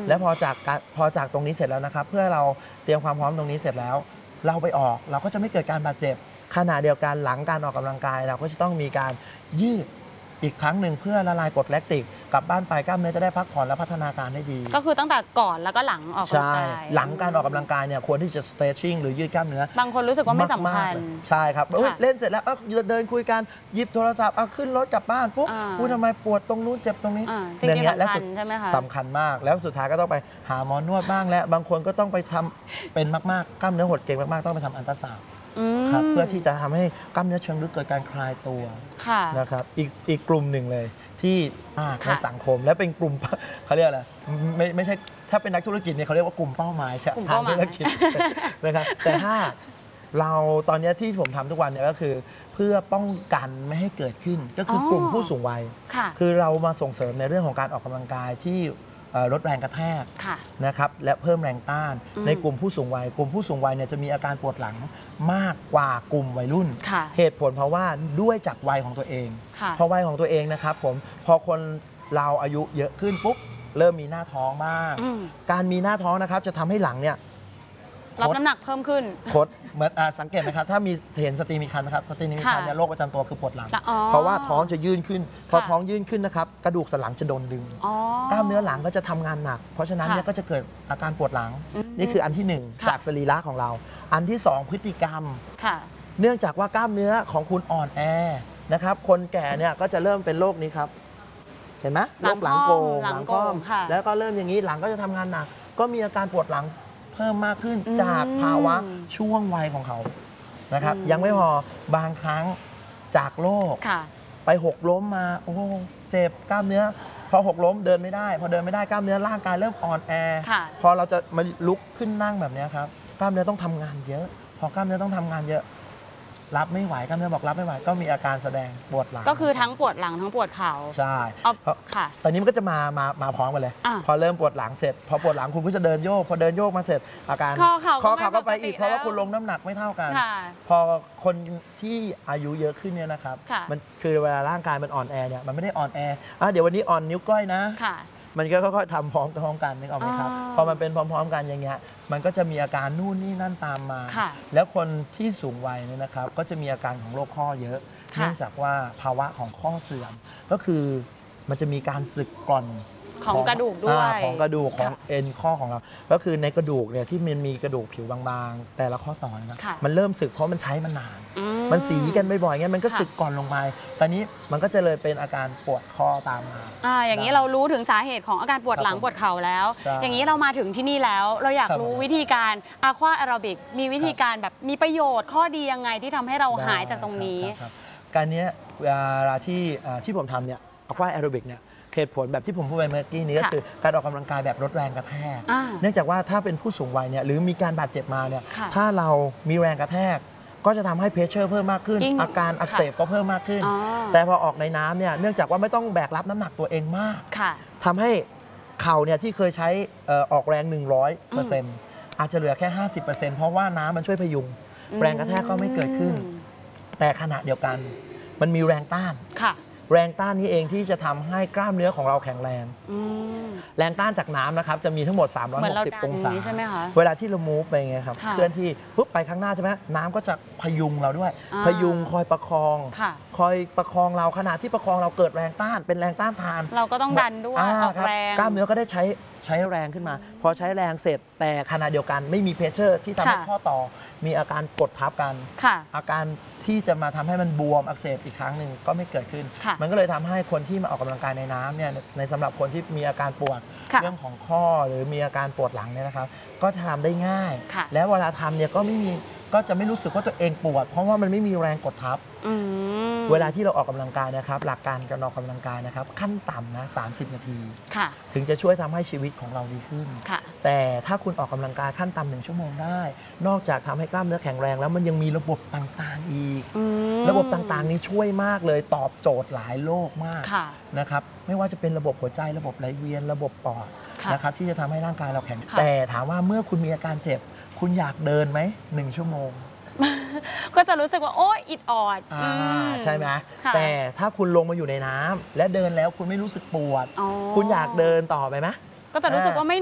และพอจากตรงนี้เสร็จแล้วนะครับเพื่อเราเตรียมความพร้อมตรงนี้เสร็จแล้วเราไปออกเราก็จะไม่เกิดการบาดเจ็บขณะเดียวกันหลังการออกกำลังกายเราก็จะต้องมีการยืดอีกครั้งหนึ่งเพื่อละลายกรดแลคติกกลับบ้านไปกล้ามเนื้อจะได้พักผ่อนและพัฒนาการได้ดีก็คือตั้งแต่ก่อนแล้วก็หลังออกกำลังกายหลังการออกกำลังกายเนี่ยควรที่จะ stretching หรือยืดกล้ามเนื้อบางคนรู้สึกว่าไม่สำคัญใช่ครับเล่นเสร็จแล้วเดินคุยกันหยิบโทรศัพท์ขึ้นรถกลับบ้านปุ๊บทำไมปวดตรงนู้นเจ็บตรงนี้จริงๆสำคัญใช่ไหมคะสำคัญมากแล้วสุดท้ายก็ต้องไปหาหมอนวดบ้างและบางคนก็ต้องไปทำเป็นมากๆกล้ามเนื้อหดเกร็งมากๆต้องไปทำอัลตราซาวด์ครับเพื่อที่จะทำให้กล้ามเนื้อเชิงลึกเกิดการคลายตัวนะครับอีกกลุ่มหนึ่งเลยที่ในสังคมและเป็นกลุ่มเขาเรียกอะไรไม่ใช่ถ้าเป็นนักธุรกิจเนี่ยเขาเรียกว่ากลุ่มเป้าหมายทางธุรกิจนะครับแต่ถ้าเราตอนนี้ที่ผมทำทุกวันเนี่ยก็คือเพื่อป้องกันไม่ให้เกิดขึ้นก็คือกลุ่มผู้สูงวัยคือเรามาส่งเสริมในเรื่องของการออกกำลังกายที่ลดแรงกระแทกนะครับและเพิ่มแรงต้านในกลุ่มผู้สูงวัยกลุ่มผู้สูงวัยเนี่ยจะมีอาการปวดหลังมากกว่ากลุ่มวัยรุ่นเหตุผลเพราะว่าด้วยจากวัยของตัวเองพอวัยของตัวเองนะครับผมพอคนเราอายุเยอะขึ้นปุ๊บเริ่มมีหน้าท้องบ้างการมีหน้าท้องนะครับจะทำให้หลังเนี่ยรับน้ำหนักเพิ่มขึ้นคดเหมือนสังเกตไหมครับถ้ามีเห็นสตรีมีครรภ์นะครับสตรีมีครรภ์เนี่ยโรคประจำตัวคือปวดหลังเพราะว่าท้องจะยื่นขึ้นพอท้องยื่นขึ้นนะครับกระดูกสันหลังจะโดนดึงกล้ามเนื้อหลังก็จะทำงานหนักเพราะฉะนั้นเนี่ยก็จะเกิดอาการปวดหลังนี่คืออันที่1จากสรีระของเราอันที่2พฤติกรรมเนื่องจากว่ากล้ามเนื้อของคุณอ่อนแอนะครับคนแก่เนี่ยก็จะเริ่มเป็นโรคนี้ครับเห็นไหมโรคหลังโก่งหลังค่อมแล้วก็เริ่มอย่างนี้หลังก็จะทำงานหนักก็มีอาการปวดหลังเพิ่มมากขึ้นจากภาวะช่วงวัยของเขานะครับยังไม่พอบางครั้งจากโรคไปหกล้มมาโอ้เจ็บกล้ามเนื้อพอหกล้มเดินไม่ได้พอเดินไม่ได้กล้ามเนื้อร่างกายเริ่มอ่อนแอพอเราจะมาลุกขึ้นนั่งแบบนี้ครับกล้ามเนื้อต้องทำงานเยอะพอกล้ามเนื้อต้องทำงานเยอะรับไม่ไหวกล้ามเนื้อบอกรับไม่ไหวก็มีอาการแสดงปวดหลังก็คือทั้งปวดหลังทั้งปวดเข่าใช่ค่ะตอนนี้มันก็จะมาพร้อมกันเลยพอเริ่มปวดหลังเสร็จพอปวดหลังคุณก็จะเดินโยกพอเดินโยกมาเสร็จอาการข้อเข่าก็ไปอีกเพราะว่าคุณลงน้ำหนักไม่เท่ากันพอคนที่อายุเยอะขึ้นเนี่ยนะครับมันคือเวลาร่างกายมันอ่อนแอเนี่ยมันไม่ได้อ่อนแอเดี๋ยววันนี้อ่อนนิ้วก้อยนะมันก็ค่อยๆทำพร้อมกันนึกออกไหมครับพอมันเป็นพร้อมๆกันอย่างเงี้ยมันก็จะมีอาการนู่นนี่นั่นตามมาแล้วคนที่สูงวัยเนี่ยนะครับก็จะมีอาการของโรคข้อเยอะเนื่องจากว่าภาวะของข้อเสื่อมก็คือมันจะมีการสึกกร่อนของกระดูกด้วยของกระดูกของเอ็นข้อของเราก็คือในกระดูกเนี่ยที่มันมีกระดูกผิวบางๆแต่ละข้อต่อนะมันเริ่มสึกเพราะมันใช้มานานมันสีกันบ่อยๆเงี้ยมันก็สึกก่อนลงไปตอนนี้มันก็จะเลยเป็นอาการปวดข้อตามมาอย่างนี้เรารู้ถึงสาเหตุของอาการปวดหลังปวดเข่าแล้วอย่างนี้เรามาถึงที่นี่แล้วเราอยากรู้วิธีการอะควาแอโรบิกมีวิธีการแบบมีประโยชน์ข้อดียังไงที่ทำให้เราหายจากตรงนี้การนี้เวลาที่ผมทำเนี่ยอะควาแอโรบิกเนี่ยเหตุผลแบบที่ผมพูดไปเมื่อกี้นี้ก็คือการออกกำลังกายแบบลดแรงกระแทกเนื่องจากว่าถ้าเป็นผู้สูงวัยเนี่ยหรือมีการบาดเจ็บมาเนี่ยถ้าเรามีแรงกระแทกก็จะทำให้เพรสเชอร์เพิ่มมากขึ้นอาการอักเสบก็เพิ่มมากขึ้นแต่พอออกในน้ำเนี่ยเนื่องจากว่าไม่ต้องแบกรับน้ำหนักตัวเองมากทำให้เข่าเนี่ยที่เคยใช้ออกแรง 100%อาจจะเหลือแค่ 50%เพราะว่าน้ำมันช่วยพยุงแรงกระแทกก็ไม่เกิดขึ้นแต่ขณะเดียวกันมันมีแรงต้านแรงต้านนี้เองที่จะทำให้กล้ามเนื้อของเราแข็งแรงแรงต้านจากน้ำนะครับจะมีทั้งหมด360องศาเวลาที่เรามูฟไปไงครับเคลื่อนที่ปุ๊บไปข้างหน้าใช่ไหมน้ำก็จะพยุงเราด้วยพยุงคอยประคองเราขณะที่ประคองเราเกิดแรงต้านเป็นแรงต้านทานเราก็ต้องดันด้วยออกแรงกล้ามเนื้อก็ได้ใช้แรงขึ้นมาพอใช้แรงเสร็จแต่ขณะเดียวกันไม่มีเพรสเชอร์ที่ทำให้ข้อต่อมีอาการกดทับกันอาการที่จะมาทำให้มันบวมอักเสบอีกครั้งหนึ่งก็ไม่เกิดขึ้นมันก็เลยทำให้คนที่มาออกกำลังกายในน้ำเนี่ยในสำหรับคนที่มีอาการปวดเรื่องของข้อหรือมีอาการปวดหลังเนี่ยนะครับก็จะทำได้ง่ายแล้วเวลาทำเนี่ยก็จะไม่รู้สึกว่าตัวเองปวดเพราะว่ามันไม่มีแรงกดทับเวลาที่เราออกกำลังกายนะครับหลักการการออกกำลังกายนะครับขั้นต่ำนะ30 นาทีถึงจะช่วยทำให้ชีวิตของเราดีขึ้นแต่ถ้าคุณออกกำลังกายขั้นต่ำ1 ชั่วโมงได้นอกจากทำให้กล้ามเนื้อแข็งแรงแล้วมันยังมีระบบต่างๆอีกระบบต่างๆนี้ช่วยมากเลยตอบโจทย์หลายโรคมากนะครับไม่ว่าจะเป็นระบบหัวใจระบบไหลเวียนระบบปอดนะครับที่จะทำให้ร่างกายเราแข็งแต่ถามว่าเมื่อคุณมีอาการเจ็บคุณอยากเดินไหม1 ชั่วโมงก็จะรู้สึกว่าโอ๊ยอิดออดใช่ไหมแต่ถ้าคุณลงมาอยู่ในน้ำและเดินแล้วคุณไม่รู้สึกปวดคุณอยากเดินต่อไปไหมก็จะรู้สึกว่าไม่